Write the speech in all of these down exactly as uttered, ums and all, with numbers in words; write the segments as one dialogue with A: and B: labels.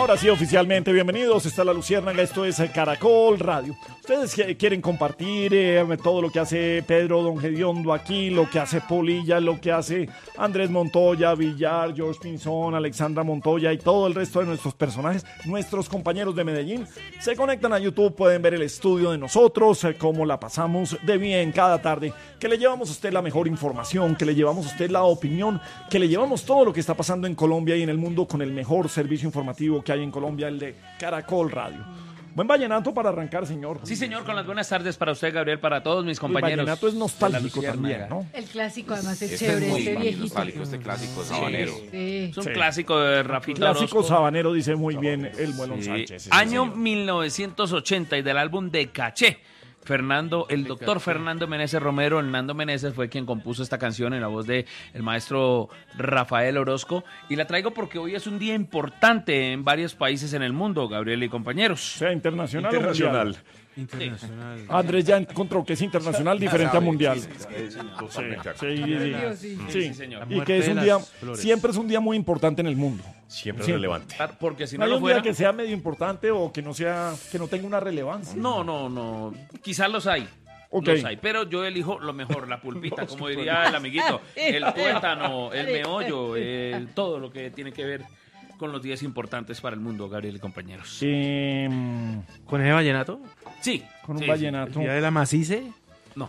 A: Ahora sí, oficialmente, bienvenidos. Está La Luciérnaga, esto es Caracol Radio. Ustedes quieren compartir eh, todo lo que hace Pedro Don Gediondo aquí, lo que hace Polilla, lo que hace Andrés Montoya, Villar, George Pinzón, Alexandra Montoya y todo el resto de nuestros personajes, nuestros compañeros de Medellín. Se conectan a YouTube, pueden ver el estudio de nosotros, eh, cómo la pasamos de bien cada tarde, que le llevamos a usted la mejor información, que le llevamos a usted la opinión, que le llevamos todo lo que está pasando en Colombia y en el mundo con el mejor servicio informativo que hay en Colombia, el de Caracol Radio. Buen vallenato para arrancar, señor.
B: Sí, señor, con las buenas tardes para usted, Gabriel, para todos mis compañeros.
A: El vallenato es nostálgico también, ¿no?
C: El clásico, además, es
D: Este
C: chévere,
D: es muy,
C: este
D: muy
C: viejito.
D: nostálgico, este clásico sabanero.
C: Sí.
B: Es un
A: Sí.
B: clásico de Rafita
A: Clásico
B: Orozco.
A: sabanero, dice muy bien el Muelón
B: Sí.
A: Sánchez. Sí,
B: Año
A: señor.
B: mil novecientos ochenta y del álbum de Caché. Fernando, el doctor Fernando Meneses Romero, Hernando Meneses fue quien compuso esta canción en la voz de el maestro Rafael Orozco, y la traigo porque hoy es un día importante en varios países en el mundo, Gabriel y compañeros.
A: Sea internacional,
D: Internacional.
A: o mundial.
E: Internacional.
A: Andrés ya encontró que es internacional diferente a mundial. Sí,
D: Totalmente.
A: sí,
C: Dios, sí.
A: sí.
B: Sí, señor.
A: Y que es un
E: de
A: día,
E: las flores.
A: siempre es un día muy importante en el mundo.
D: Siempre
A: Sí.
D: relevante.
B: Porque si
A: No
B: no
A: hay
B: lo
A: un
B: fuera...
A: día que sea medio importante o que no sea, que no tenga una relevancia.
B: No, no, no. Quizás los hay.
A: Ok.
B: Los hay, pero yo elijo lo mejor, la pulpita, como diría el amiguito, el tuétano, el meollo, el, todo lo que tiene que ver con los días importantes para el mundo, Gabriel y compañeros.
A: Eh,
E: ¿Con ese vallenato?
B: Sí.
A: con un
B: sí,
E: ¿El
A: vallenato.
E: día de la macice?
B: sí. No.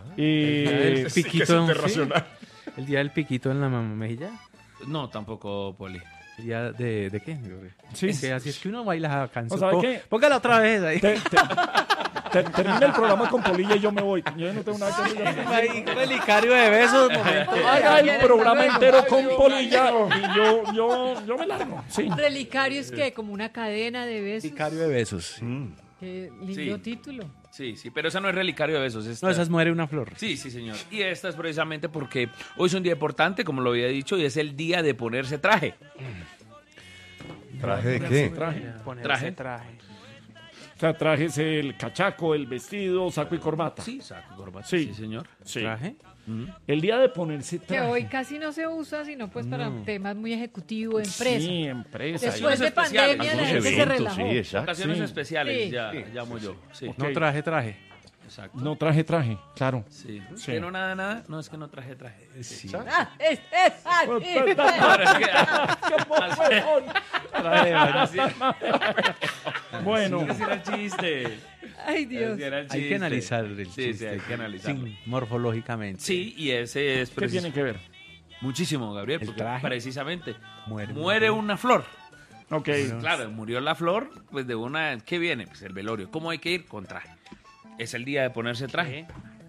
A: Eh,
E: ¿El día del piquito?
D: es internacional.
E: ¿Sí? ¿El día del piquito en la mam- mejilla?
B: No, tampoco, Poli.
E: ¿El día de, de qué?
A: Sí.
E: Es que así es que uno baila esa canción.
A: ¿O sabe
E: Po-
A: qué?
E: Póngala otra vez ahí.
A: te- te- te- termina el programa con Polilla y yo me voy. Yo no tengo nada que hacer.
E: Ahí, relicario de besos. momento.
A: Haga el programa entero con Polilla y yo, yo, yo me largo. Sí.
C: Relicario es que como una cadena de besos.
E: Relicario de besos.
C: Qué lindo
B: Sí.
C: título.
B: Sí, sí, pero esa no es relicario de besos. Esta...
E: No, esas muere una flor.
B: Sí, sí, señor. Y esta es precisamente porque hoy es un día importante, como lo había dicho, y es el día de ponerse traje.
D: ¿Traje de qué?
A: Traje.
E: Ponerse
B: Traje.
E: traje.
A: O sea, trajes el cachaco, el vestido, saco y corbata.
B: Sí, saco, corbata.
A: Sí.
B: Sí, señor.
A: Sí.
E: ¿Traje?
A: El día de ponerse
C: Que
A: traje.
C: hoy casi no se usa, sino pues para temas muy ejecutivos, empresa.
A: Sí, empresa.
C: Después de
B: Especiales,
C: pandemia la
D: Algunos
C: gente se
D: eventos,
C: relajó.
D: sí, exacto.
B: Ocasiones
A: Sí.
B: especiales,
C: Sí.
B: ya llamo yo. Sí,
A: Ok.
E: No traje, traje.
B: exacto.
A: No traje traje, claro.
B: Sí.
A: Sí.
B: ¿Que no nada, nada? No, es que no traje traje. Sí.
C: Ah, es, es, ah,
A: Pues,
C: sí.
A: pues,
B: Pero es que-
E: Traje,
B: Así-
A: Bueno,
B: Ese era el chiste.
C: Ay, Dios.
B: Ese era el
E: Hay que
B: chiste.
E: analizar el
B: Sí,
E: chiste.
B: sí, hay que analizarlo.
E: Sin- morfológicamente.
B: Sí, y ese es
A: ¿qué
B: precis-
A: tiene que ver?
B: muchísimo, Gabriel,
E: El
B: porque
E: traje.
B: precisamente
E: Muere.
B: muere una flor.
A: Ok.
B: Claro, murió la flor, pues de una... ¿Qué viene? Pues el velorio. ¿Cómo hay que ir? Con traje. Es el día de ponerse traje.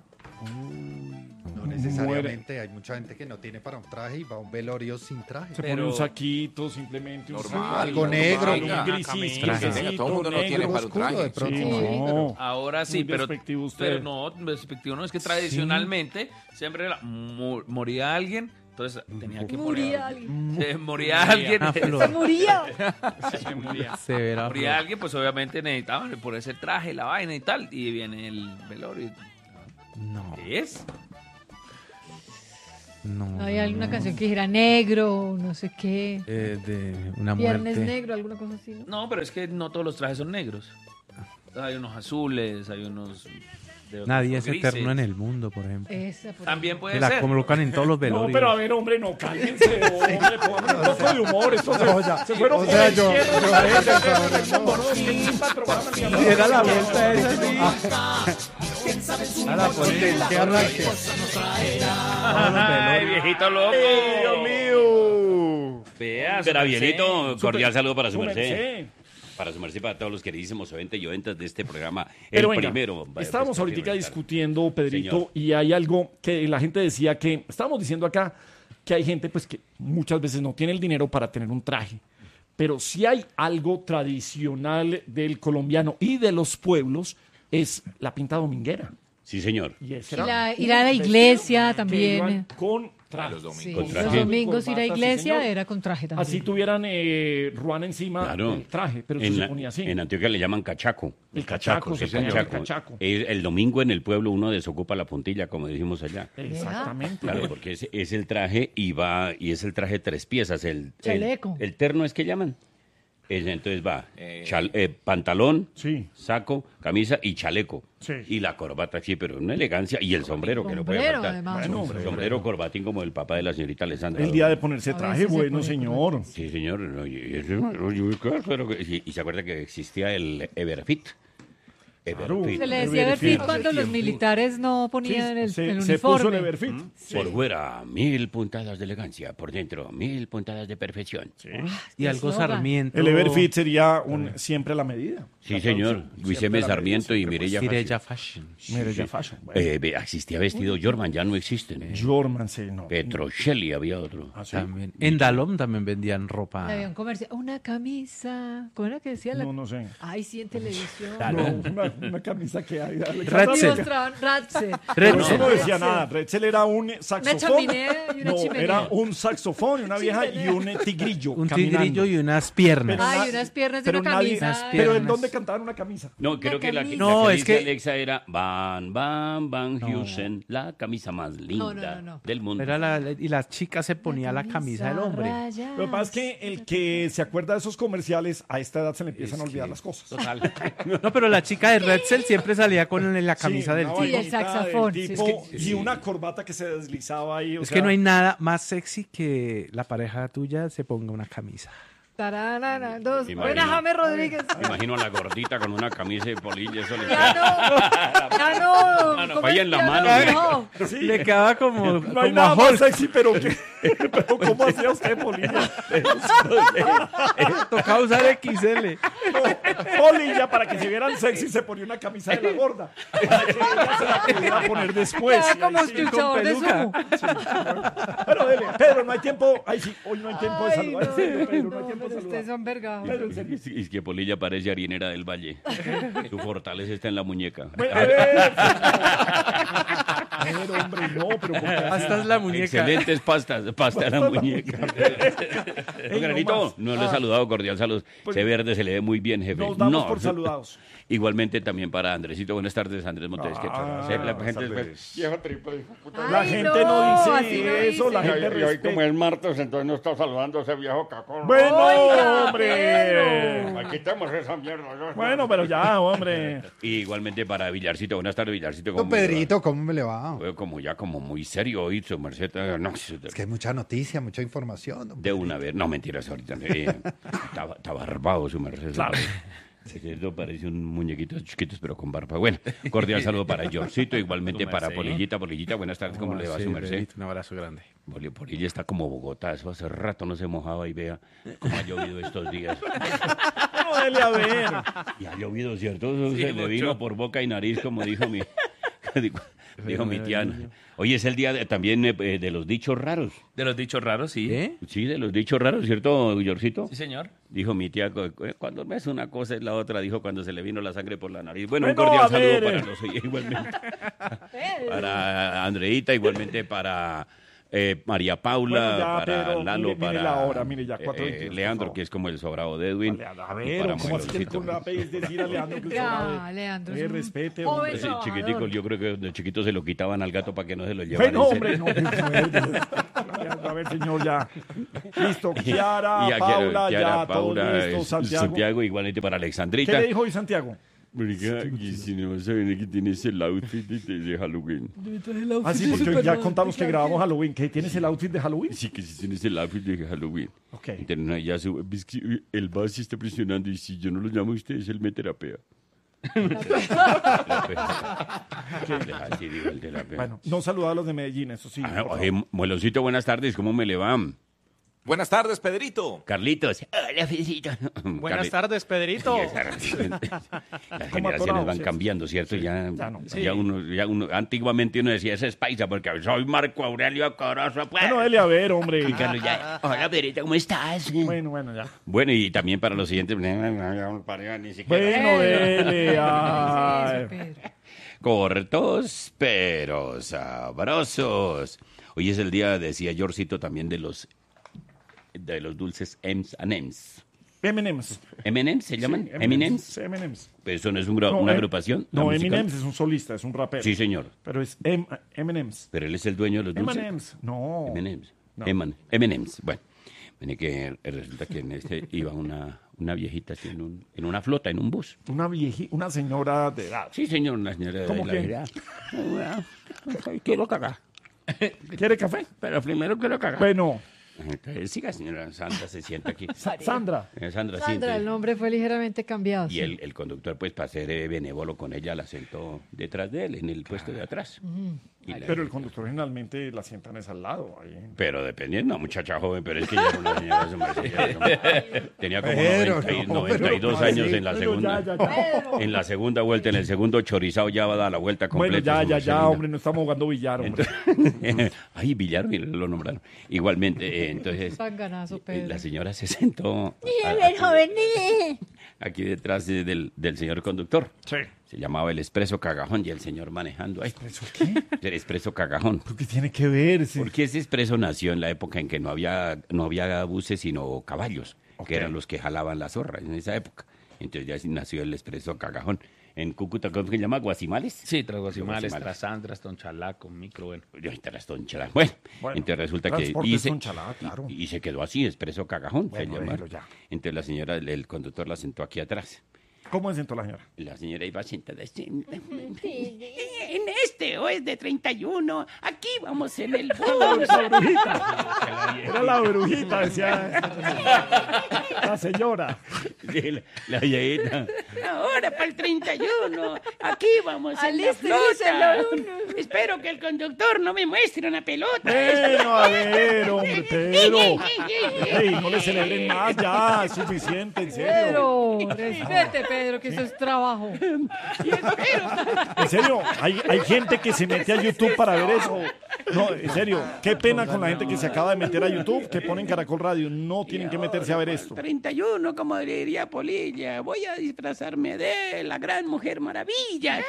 F: No necesariamente, hay mucha gente que no tiene para un traje y va a un velorio sin traje.
A: Se
B: Pero-
A: pone un saquito, simplemente un
D: Normal,
A: saco,
F: algo negro.
A: un
D: Una
A: grisito,
E: camisa.
A: un
D: Que tenga,
A: grisito
D: todo el mundo no tiene
A: negro.
D: para un
F: oscuro
D: traje.
F: de pronto.
A: Sí,
F: Sí,
A: no.
B: Ahora sí,
A: Muy
B: pero,
A: despectivo usted.
B: pero no, despectivo no, es que tradicionalmente siempre era- mu- moría alguien, entonces tenía que
C: Moría
B: poner-
C: alguien.
B: Se moría alguien,
E: Una
C: Se
E: flor.
C: moría.
E: Severa
B: moría
E: flor.
B: alguien, pues obviamente necesitaban ponerse el traje, la vaina y tal, y viene el velorio.
E: No,
B: ¿Qué es?
E: no.
C: No hay alguna canción que dijera negro, no sé qué.
E: Eh, de una
C: Viernes
E: muerte.
C: negro, alguna cosa así, ¿no?
B: No, pero es que no todos los trajes son negros. Hay unos azules, hay unos... de otros
E: Nadie es
B: grises.
E: eterno en el mundo, por ejemplo.
C: Esa, por
B: También
C: ejemplo.
B: puede
E: Que la
B: ser.
E: colocan en todos los
A: No,
E: velorios.
A: pero a ver, hombre, no, cállense, hombre, pongan un poco de humor. Esto se,
F: No, ya.
A: se fueron
F: O
A: por
F: sea,
A: el
F: yo-
A: cierre,
F: yo-
A: la vez,
F: yo-
A: el
F: yo-
A: programa, no, ¿qué tipo de programa se llama?
E: Era la vuelta esa. A la ponen que arranque.
B: Ay, viejito loco.
A: ¡Ay, Dios mío!
B: Vea,
G: Gabrielito, cordial saludo para su
A: Su
G: merced.
A: merced.
G: Para su merced y para todos los queridísimos oyentes y oyentas de este programa.
A: Pero
G: el
A: venga,
G: primero. vaya,
A: estábamos
G: pues,
A: ahorita
G: primero,
A: discutiendo, Pedrito,
G: Señor.
A: y hay algo que la gente decía que, estábamos diciendo acá que hay gente pues que muchas veces no tiene el dinero para tener un traje, pero si hay algo tradicional del colombiano y de los pueblos es la pinta dominguera.
G: Sí, señor.
A: Y ese
C: Y
A: era
C: la-
A: un
C: ir a la
A: vestido
C: iglesia
A: que
C: también.
A: iban con traje.
D: Los domingos.
C: Sí,
G: Con
C: los
G: traje.
C: domingos ir a
A: Corbata, sí,
C: iglesia
A: señor.
C: era con traje también.
A: Así tuvieran eh, ruana encima
G: Claro.
A: del traje, pero
G: en,
A: se
G: la-
A: ponía así.
G: en Antioquia le llaman cachaco.
A: El cachaco, se
G: Sí,
A: ponía el
G: cachaco.
A: cachaco.
G: El, el domingo en el pueblo uno desocupa la puntilla, como decimos allá.
A: Exactamente.
G: Claro, porque es, es el traje y va y es el traje tres piezas. El, el,
C: Chaleco.
G: el terno es que llaman. Es- entonces va
D: Eh.
G: chal- eh, pantalón,
A: Sí.
G: saco, camisa y chaleco.
A: Sí.
G: Y la corbata, sí, pero una elegancia. Y el sombrero, que no puede
C: Sombrero,
G: faltar.
C: además.
A: Bueno,
G: Sombrero, sombrero, corbatín como el papá de la señorita Alessandra.
A: El día de ponerse
C: A
A: traje,
C: veces se
A: bueno,
C: pone
A: señor.
G: Sí, señor. no, y, y eso, no, yo, claro que- y- y se acuerda que existía el Everfit. Everfit.
C: Se le decía
A: Everfit.
C: Everfit cuando los militares no ponían el,
A: se,
C: el
A: se puso
C: uniforme.
A: el Everfit. Sí.
G: Por fuera, mil puntadas de elegancia. Por dentro, mil puntadas de perfección. Sí,
E: Y algo
C: eslogan.
E: Sarmiento.
A: El Everfit sería un siempre a la medida.
G: señor. Luis M. Sarmiento y Mireya
E: Mireya
G: Fashion.
E: Fashion.
A: Mire, ya fashion. Bueno.
G: Eh, ve, existía vestido Jorman, ya no existen. eh.
A: Jorman, sí, no.
G: Petrocelli había otro.
A: Ah, sí.
E: También. En Dalom también vendían ropa.
C: Había un comercial, una camisa. ¿Cómo era que decía? La...
A: No, no sé.
C: Ay, sí, en televisión.
A: No, una, una camisa que hay.
E: Red
C: Y
E: Set.
C: mostraban Ratse.
A: Pero
E: Red
A: eso no
C: Red
A: decía
C: Set.
A: nada. Redzel era un saxofón.
C: chimenea y una
A: no,
C: chimenea.
A: era un saxofón y una vieja y
C: Chimenea.
A: un tigrillo.
E: Un
A: caminando.
E: tigrillo y unas piernas.
A: Pero
C: Ay,
A: na-
C: unas piernas y
A: pero
C: una
A: nadie-
C: camisa.
E: Unas
A: Pero ¿en
E: piernas.
A: dónde cantaban una camisa?
G: No, creo
C: La
G: que la, la
C: camisa.
E: No,
G: que
E: es
G: dice
E: que-
G: Alexa era Van, Van, Van Heusen, la camisa más linda
C: No, no, no, no.
G: del mundo.
E: Era la, y la chica se ponía la camisa del hombre.
C: rayas.
A: Lo que pasa es que el que se acuerda de esos comerciales, a esta edad se le empiezan a olvidar las cosas.
E: Total. No, pero la chica de Redzel siempre salía con la camisa
A: Sí,
E: del
A: una
E: tipo.
C: Sí, el
A: vainita del
C: saxofón, sí.
A: tipo,
C: Es
E: que-
A: y una corbata que se deslizaba ahí. o
E: Es
A: sea,
E: que no hay nada más sexy que la pareja tuya se ponga una camisa.
C: Tararara, dos.
G: Me
C: Buena,
G: imagino.
C: James Rodríguez.
G: Me imagino a la gordita con una camisa de polilla. Eso le
C: Ya no. Ya no.
G: Mano, vaya en la
C: ¿cómo es
G: mano,
C: que
G: güey.
C: no?
A: sí,
E: Le quedaba como,
A: no hay
E: como
A: nada
E: a
A: más
E: Hulk.
A: sexy, pero, que, pero ¿cómo hacía usted, Polilla?
E: Tocaba usar equis ele.
A: Polilla, para que se vieran sexy, se ponía una camisa de la gorda. Para que ella se la pudiera poner después.
C: Queda
A: y
C: como
A: ahí sí.
C: escuchador de
E: peluca.
C: sumo.
A: Pero dele, Pedro, no hay tiempo. Ay, sí, hoy no hay tiempo de
C: Ay,
A: saludar. En serio, Pedro, no hay
C: no,
A: tiempo de
C: pero ustedes
A: saludar.
C: son vergados.
A: Pedro, en serio.
G: Y es que Polilla parece harinera del valle. Su fortaleza está en la muñeca.
A: Bueno, a ver. Pero, hombre, no, pero ¿por qué así?
E: Hasta es la muñeca.
G: Excelentes pastas, pasta de la muñeca.
A: Ey,
G: Don Granito,
A: no más.
G: no le he
A: Ah.
G: saludado, cordial saludos.
A: Pues-
G: Ese verde se le ve muy bien, jefe.
A: Nos damos
G: No,
A: por saludados.
G: Igualmente también para Andresito. Buenas tardes, Andrés Montes. ¿Qué tal?
A: Ah,
G: Sí, la
A: buenas
G: gente
A: tardes.
G: viejo triple, hijo de puta.
A: La
C: Ay,
A: gente no dice
C: así no
A: eso,
C: dice.
A: la gente
G: Y hoy
A: respeta.
G: como es martes, entonces no está saludando a ese viejo cacón.
A: Bueno,
C: Oiga,
A: hombre.
C: Pedro.
G: Aquí estamos esa mierda. ¿no?
A: Bueno, pero ya, hombre.
G: Y igualmente para Villarcito. Buenas tardes, Villarcito.
F: Don
G: ¿cómo le va?
F: Pedrito, ¿cómo me le va?
G: Fue como ya como muy serio hoy, su merced. eh, No,
F: Es que hay mucha noticia, mucha información. don
G: de una vez. No, mentiras, ahorita. eh, está, está barbado su merced.
A: Claro.
G: Esto parece un muñequito chiquito, pero con barba. Bueno, cordial saludo para Georgito, igualmente
B: Tu
G: para
B: merced.
G: Polillita. Polillita, buenas tardes, ¿cómo le va
E: Sí,
G: su merced?
E: Pedrito, un abrazo grande.
G: Poli- Polilla está como Bogotá, eso hace rato no se mojaba y vea cómo ha llovido estos días.
A: No, dele a ver.
G: Y ha llovido, ¿cierto? Eso
B: Sí,
G: se le
B: mucho.
G: vino por boca y nariz, como dijo mi, dijo, dijo mi
E: bueno,
G: tía.
E: niño.
G: Hoy es el día de- también eh, de los dichos raros.
B: De los dichos raros, sí.
E: ¿Qué?
G: Sí, de los dichos raros, ¿cierto, Georgito?
B: Sí, señor.
G: Dijo mi tía, cu- cu- cuando ves una cosa es la otra, dijo cuando se le vino la sangre por la nariz. Bueno, un
A: Bueno,
G: cordial
A: a
G: saludo
A: ver.
G: para los igualmente. Para Andreita, igualmente para eh, María Paula,
A: Bueno, ya,
G: para
A: Pedro,
G: Lalo,
A: mire, mire
G: para
A: la hora, mire, ya, cuatro
G: eh,
A: veintidós, por
G: Leandro,
A: favor.
G: que es como el sobrado de Edwin.
A: Vale, a
G: y
A: ver,
G: para
A: ¿cómo así que
G: Manuelcito.
A: con la es decir a Leandro que el
C: Ya,
A: sobrado?
C: Leandro es
A: Eh,
C: un
A: respete,
C: joven
A: hombre.
G: Ese
C: trabajador.
G: chiquitico, yo creo que de chiquito se lo quitaban al gato para que no se lo llevaran.
A: Bueno,
G: en
A: hombre,
G: serio.
A: no. Leandro, a ver, señor, ya. Listo, Kiara,
G: Y a
A: Paula,
G: Kiara,
A: ya,
G: Paula,
A: todo listo,
G: eh,
A: Santiago.
G: igualmente para
A: ¿Qué
G: Alexandrita.
A: le dijo hoy Santiago?
G: Marica, y si no saben que tienes el outfit de, de Halloween.
A: Ah, sí, porque hoy ya contamos que grabamos Halloween. ¿Qué tienes el outfit de Halloween?
G: Sí, que si tienes el outfit de Halloween.
A: Ok.
G: Entonces, ya su, ves que el base está presionando y si yo no lo llamo a usted es el meterapea. Así dijo el terapea.
A: Bueno, no saludaba a los de Medellín, eso sí.
G: Ah,
A: por
G: oye,
A: favor.
G: Mueloncito, buenas tardes, ¿cómo me le va?
D: Buenas tardes, Pedrito.
G: Carlitos. Hola, Federico.
E: Buenas
G: Carli-
E: tardes, Pedrito.
G: Las
A: Como
G: generaciones
A: atorado,
G: van
A: ¿cierto?
G: cambiando, ¿cierto? Ya,
A: ya no.
G: ya uno, ya uno, antiguamente uno decía, ese es paisa, porque soy Marco Aurelio Corozo. Pues.
A: Bueno, dele a ver, hombre.
G: Y Carlos ya, hola, Pedrito, ¿cómo estás?
A: Bueno, bueno, ya.
G: Bueno, y también para los siguientes, ni siquiera.
A: Bueno, dele.
C: Sí,
A: ay.
C: eso, Pedro.
G: Cortos, pero sabrosos. Hoy es el día, decía Georgito, también de los de los dulces M's and M's.
A: M and M's.
G: ¿M and M's se llaman?
A: Sí,
G: ¿M and M's?
A: Sí, M and M's.
G: Pero eso no es un gra-
A: No,
G: una
A: em-
G: agrupación. la
A: No,
G: musical.
A: Eminem es un solista, es un rapero.
G: Sí, señor.
A: Pero es M and M's.
G: Pero él es el dueño de los
A: M
G: dulces.
A: and M's. No.
G: M and M's.
A: No.
G: M and M's. Bueno. Viene que resulta que en este iba una, una viejita así en, un, en una flota, en un bus.
A: Una vieji, una señora de edad.
G: Sí, señor, una señora de
A: ¿Cómo
G: la
A: qué?
G: edad. Quiero cagar.
A: ¿Quiere café?
G: Pero primero quiero cagar.
A: Bueno,
G: Entonces, siga, señora Sandra, se sienta aquí.
A: Sa- Sandra.
G: Eh, Sandra, sí,
C: Sandra,
G: entonces-
C: el nombre fue ligeramente cambiado.
G: Y
C: sí.
G: el, el conductor, pues, para ser eh, benévolo con ella, la sentó detrás de él, en el puesto de atrás. Y la-
A: Pero el conductor generalmente la sientan es al lado. Ahí.
G: Pero dependiendo, una muchacha joven, pero es que ya era una señora, su merced, ya era como- tenía como
F: Pero,
G: noventa y-
F: no,
G: noventa y dos
F: pero,
G: años
F: sí,
G: en la
A: Pero
G: segunda.
A: ya, ya, ya.
G: En la segunda vuelta, en el segundo chorizado ya va a dar la vuelta
A: Bueno,
G: completa.
A: ya,
G: su
A: ya,
G: merced
A: ya,
G: linda.
A: hombre, no estamos jugando billar, hombre.
G: Entonces- Ay, Villar, mire, lo nombraron. Igualmente, eh, entonces,
C: Tan ganazo,
G: eh,
C: Pedro.
G: la señora se sentó a-
H: el
G: aquí,
H: joven.
G: aquí detrás de- del, del señor conductor.
A: Sí.
G: Se llamaba el expreso cagajón y el señor manejando ahí.
A: ¿Eso qué?
G: El expreso cagajón.
A: ¿Pero qué tiene que ver? Sí.
G: Porque ese expreso nació en la época en que no había, no había buses sino caballos,
A: Ok.
G: que eran los que jalaban la zorra en esa época. Entonces ya así nació el expreso cagajón. En Cúcuta, ¿cómo se llama? ¿Guasimales?
B: Sí, tras Guasimales,
G: Guasimales.
B: tras Sandras, Tonchalaco, micro, bueno.
G: Yo tras Tonchala. Bueno,
A: Bueno,
G: entonces resulta que
A: Transportes
G: hice,
A: Tonchalá, claro.
G: y, y se quedó así, expreso cagajón. se
A: Bueno,
G: llama.
A: déjelo ya.
G: Entonces la señora, el, el conductor la sentó aquí atrás.
A: ¿Cómo se sentó la señora?
G: La señora iba sentada así.
H: En este o es de treinta y uno. Aquí vamos en el
A: La
H: bus.
A: brujita. Era la brujita, decía la señora.
G: Sí, la, la viejita.
H: Ahora para el treinta y uno. Aquí vamos en la
C: Alístenselo,
H: flota. Espero que el conductor no me muestre una pelota.
A: Bueno, a ver, hombre, Pedro. Ey, no le celebren más, ya, es suficiente, en serio.
C: Pedro, respete, Pedro, que eso es trabajo.
A: En serio, hay, hay gente que se mete a YouTube para ver eso. No, en serio, qué pena con la gente que se acaba de meter a YouTube, que ponen Caracol Radio. No tienen que meterse a ver esto.
H: treinta y uno, como diría Polilla. Voy a disfrazarme de la gran Mujer Maravilla.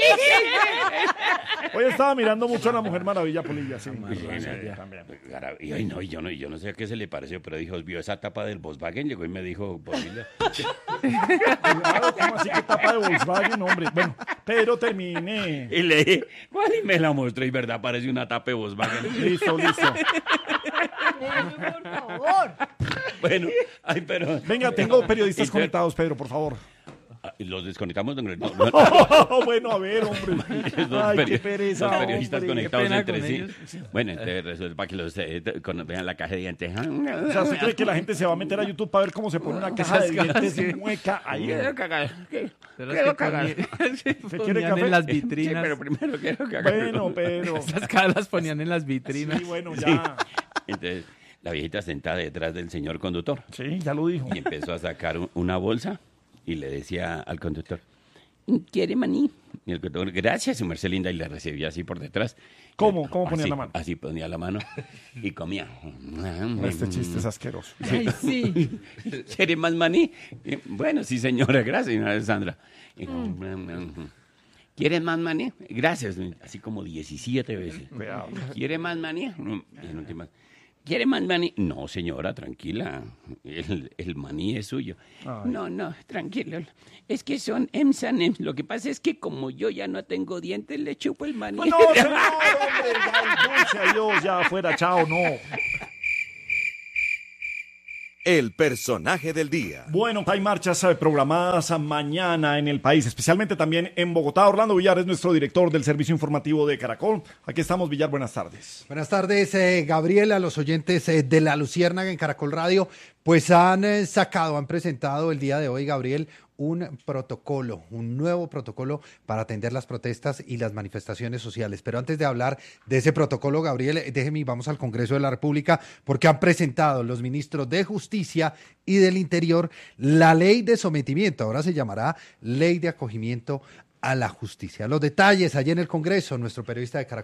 A: Hoy estaba mirando mucho a la Mujer Maravilla, Polilla, sí.
G: También. Y ay, no, y yo no, y yo no sé a qué se le pareció, pero dijo, vio esa tapa del Volkswagen, llegó y me dijo, Polilla,
A: Claro, ¿cómo así que tapa de Volkswagen, hombre? Bueno, pero termine.
G: y le dije, ¿cuál? Y me la mostró, y verdad, parece una tapa de Volkswagen.
A: Listo, listo.
C: Por favor.
G: Bueno, ay, pero...
A: Venga, tengo periodistas
G: Entonces-
A: conectados, Pedro, por favor.
G: Ah, Los desconectamos, don Gregorio. No,
A: Oh, bueno, a ver, hombre.
G: Los
A: Ay,
G: peri-
A: qué pereza,
G: los periodistas
A: hombre.
G: conectados
B: pena
G: entre
B: con
G: sí.
B: ellos.
G: Bueno, entonces resulta para que los eh, te- con- vean la caja de dientes.
A: O sea, ¿usted cree que la gente se va a meter a YouTube para ver cómo se pone una caja de dientes mueca ahí?
G: Quiero cagar.
E: Pero
G: Quiero
E: es que
G: cagar.
E: ponían, sí,
A: quiere
E: ponían
A: café?
E: en las
G: Sí,
E: vitrinas.
G: pero primero quiero cagar.
A: Bueno, Pedro.
E: Esas caras las ponían en las vitrinas.
A: Sí, bueno,
G: Sí.
A: ya.
G: Entonces, la viejita sentada detrás del señor conductor
A: Sí, ya lo dijo.
G: y empezó a sacar un- una bolsa y le decía al conductor, ¿quiere maní? Y el conductor, gracias, su merced linda, y le recibía así por detrás.
A: ¿Cómo? ¿Cómo ponía
G: Así,
A: la mano?
G: Así ponía la mano y comía.
A: Este chiste es asqueroso.
C: Ay, sí.
G: ¿Quiere más maní? Y, bueno, sí, señora, gracias, señora Sandra. Y, ¿quiere más maní? Gracias, así como diecisiete veces.
A: Cuidado.
G: ¿Quiere más maní? Y en últimas, ¿quiere más maní? No, señora, tranquila. El, el maní es suyo.
A: Ay.
H: No, no, tranquilo. Es que son M S and M's. Lo que pasa es que como yo ya no tengo dientes, le chupo el maní.
A: No, señor, hombre, ya, dulce, adiós, ya afuera, chao, no.
I: El personaje del día.
A: Bueno, hay marchas eh, programadas a mañana en el país, especialmente también en Bogotá. Orlando Villar es nuestro director del servicio informativo de Caracol. Aquí estamos, Villar, buenas tardes.
F: Buenas tardes, eh, Gabriela, los oyentes eh, de La Luciérnaga en Caracol Radio, pues han eh, sacado, han presentado el día de hoy, Gabriel, un protocolo, un nuevo protocolo para atender las protestas y las manifestaciones sociales. Pero antes de hablar de ese protocolo, Gabriel, eh, déjeme, vamos al Congreso de la República, porque han presentado los ministros de Justicia y del Interior la ley de sometimiento, ahora se llamará Ley de Acogimiento a la Justicia. Los detalles allí en el Congreso, nuestro periodista de Caracol